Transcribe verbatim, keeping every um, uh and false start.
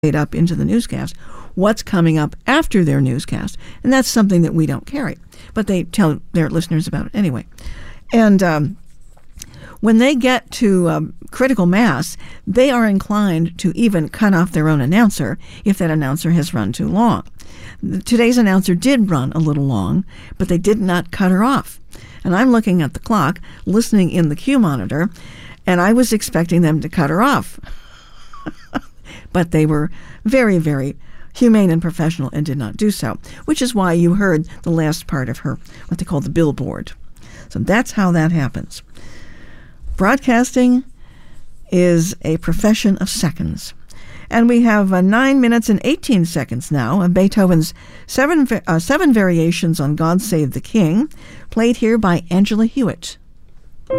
up into the newscast what's coming up after their newscast. And that's something that we don't carry. But they tell their listeners about it anyway. And um, when they get to um, critical mass, they are inclined to even cut off their own announcer if that announcer has run too long. Today's announcer did run a little long, but they did not cut her off. And I'm looking at the clock, listening in the Q monitor, and I was expecting them to cut her off. But they were very, very humane and professional and did not do so, which is why you heard the last part of her, what they call the billboard. So that's how that happens. Broadcasting is a profession of seconds. And we have uh, nine minutes and eighteen seconds now of Beethoven's seven, uh, seven variations on God Save the King, played here by Angela Hewitt.